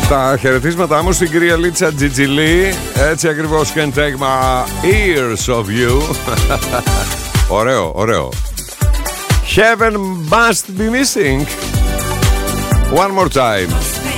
Τα χαιρετίσματά μου στην κυρία Λίτσα Τζιτζιλή. Έτσι ακριβώς, Can't take my ears of you. Ωραίο, ωραίο. Heaven must be missing. One more time.